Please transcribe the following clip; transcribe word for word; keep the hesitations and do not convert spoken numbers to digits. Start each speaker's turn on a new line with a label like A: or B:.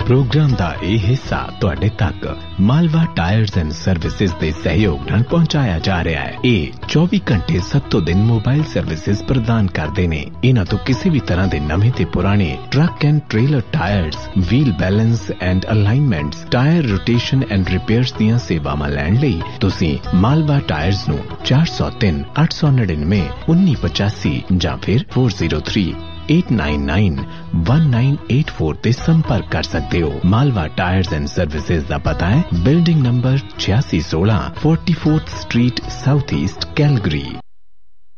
A: Programme दा ये हिस्सा तुहाडे तक मालवा टायर्स एंड सर्विसेज दे सहयोग नाल पहुंचाया जा रहा है। ये चौबीस घंटे सत्तो दिन मोबाइल सर्विसेज प्रदान करते ने। इन्हां तो किसी भी तरह के नवे ते पुराने truck and trailer tyres, wheel balance and alignments, tyre rotation and repairs दियां सेवावां लैण लई तुसीं मालवा टायर्स नूं चार सौ तीन अठ सौ नड़िनवे उन्नी पचासी जां फिर four zero three eight nine nine one nine eight four ते संपर्क कर सकते हो। मालवा टायर्स एंड सर्विसेज का पता है बिल्डिंग नंबर छियासी सोलह forty fourth street south east Calgary.